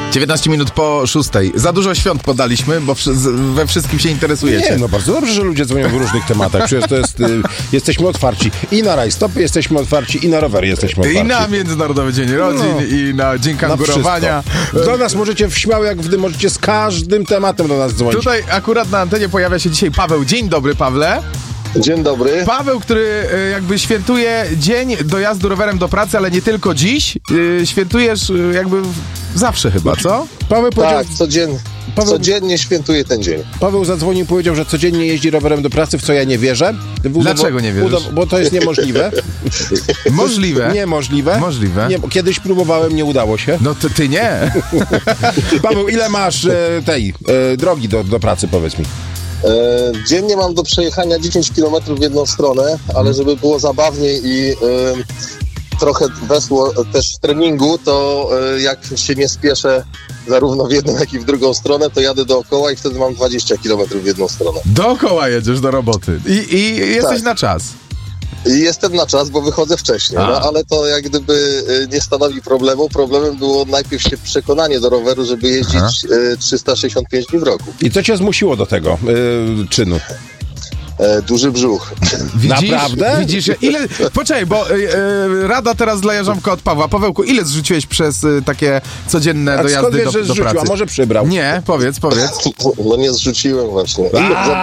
19 minut po 6. Za dużo świąt podaliśmy, bo we wszystkim się interesujecie. Nie, no bardzo dobrze, że ludzie dzwonią w różnych tematach. Przecież to jest, jesteśmy otwarci i na rajstopy jesteśmy otwarci, i na rowery jesteśmy otwarci. I na Międzynarodowy Dzień Rodzin, i na Dzień Kangurowania. Do nas możecie śmiało jak gdy możecie z każdym tematem do nas dzwonić. Tutaj akurat na antenie pojawia się dzisiaj Paweł. Dzień dobry, Pawle. Dzień dobry. Paweł, który jakby świętuje dzień dojazdu rowerem do pracy, ale nie tylko dziś. Świętujesz jakby zawsze chyba, co? Paweł powiedział, Tak, codziennie świętuję ten dzień. Paweł zadzwonił i powiedział, że codziennie jeździ rowerem do pracy, w co ja nie wierzę. Dlaczego nie wierzysz? Bo to jest niemożliwe. Możliwe. Niemożliwe. Możliwe. Nie, kiedyś próbowałem, nie udało się. No to ty nie. Paweł, ile masz drogi do pracy, powiedz mi? Dziennie mam do przejechania 10 km w jedną stronę, ale żeby było zabawniej i trochę wesło też w treningu, to jak się nie spieszę zarówno w jedną, jak i w drugą stronę, to jadę dookoła i wtedy mam 20 km w jedną stronę. Dookoła jedziesz do roboty i jesteś Tak. na czas. I jestem na czas, bo wychodzę wcześniej, no ale to jak gdyby nie stanowi problemu. Problemem było najpierw się przekonanie do roweru, żeby jeździć 365 dni w roku. I co cię zmusiło do tego czynu? Duży brzuch. Widzisz? Naprawdę? Widzisz, ile... Poczekaj, bo rada teraz dla Jarząbka od Pawła. Pawełku, ile zrzuciłeś przez takie codzienne A skąd dojazdy wiesz, do że zrzucił? pracy? A może przybrał? Nie, powiedz. No nie zrzuciłem właśnie.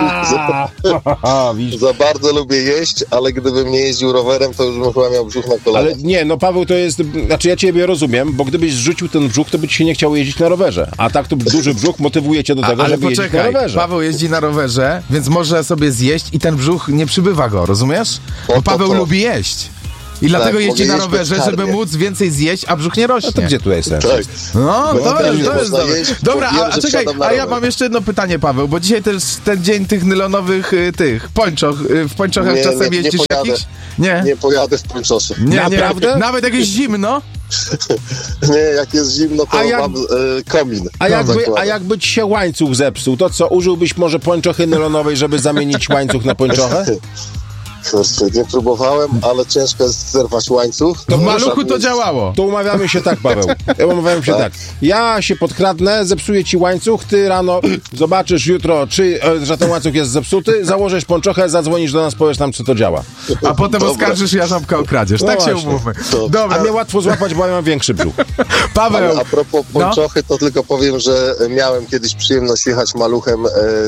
Widzisz. Za bardzo lubię jeść, ale gdybym nie jeździł rowerem, to już bym chyba miał brzuch na kolanach. Ale nie, no Paweł to jest... Znaczy ja ciebie rozumiem, bo gdybyś zrzucił ten brzuch, to by ci się nie chciało jeździć na rowerze. A tak to duży brzuch motywuje cię do tego, Ale żeby jeździć na poczekaj, rowerze. Paweł jeździ na rowerze, więc może sobie zjeść i ten brzuch nie przybywa go, rozumiesz? Bo Paweł lubi jeść. I dlatego jeździ mogę na jeść rowerze, bezkarnie. żeby móc więcej zjeść, a brzuch nie rośnie. No to gdzie tutaj jest sens? Tak. No, to jest można dobre. jeść, Dobra, bo wiem, a że czekaj, wsiadam na a ja rower. mam jeszcze jedno pytanie, Paweł, bo dzisiaj też ten dzień tych nylonowych, tych pończoch, w pończochach Nie, czasem nie jeździsz pojadę. jakiś? Nie. Nie pojadę w pończosze. Nie, Naprawdę? nie. Nawet jak jest zimno? Nie, jak jest zimno, to mam komin. A jakby ci się łańcuch zepsuł, to co, użyłbyś może pończochy nylonowej, żeby zamienić łańcuch na pończochę? Kurczę, nie próbowałem, ale ciężko jest zerwać łańcuch. W Maluchu to działało. To umawiamy się tak, Paweł. Umawiamy się tak. Ja się podkradnę, zepsuję ci łańcuch, ty rano zobaczysz jutro, że ten łańcuch jest zepsuty, założysz pończochę, zadzwonisz do nas, powiesz nam, czy to działa. A potem oskarżysz Jarząbka o kradzież. No tak się właśnie. umówmy. To- Dobra, A mnie łatwo złapać, bo ja mam większy brzuch. Paweł. Ale a propos pończochy, to tylko powiem, że miałem kiedyś przyjemność jechać Maluchem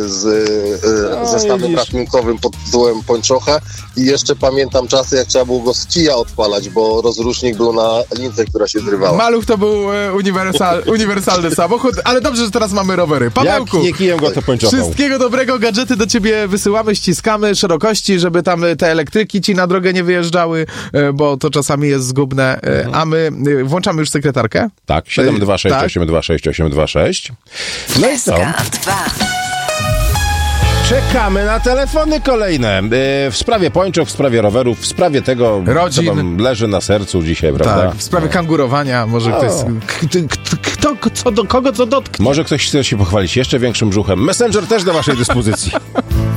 z zestawem widzisz. ratunkowym pod tytułem Pończocha i jeszcze pamiętam czasy, jak trzeba było go z kija odpalać, bo rozrusznik był na lince, która się zrywała. Maluch to był uniwersalny samochód, ale dobrze, że teraz mamy rowery. Jak Pawełku, nie kijem go, to pończochą. wszystkiego dobrego, gadżety do ciebie wysyłamy, ściskamy szerokości, żeby tam te elektryki ci na drogę nie wyjeżdżały, bo to czasami jest zgubne. A my włączamy już sekretarkę? Tak, 726 Tak. 826 826. No i co? SK2. Czekamy na telefony kolejne. W sprawie pończoch, w sprawie rowerów, w sprawie tego, Rodzin. co wam leży na sercu dzisiaj, prawda? Tak, w sprawie kangurowania, może ktoś... Kogo co dotknie? Może ktoś chce się pochwalić jeszcze większym brzuchem. Messenger też do waszej dyspozycji.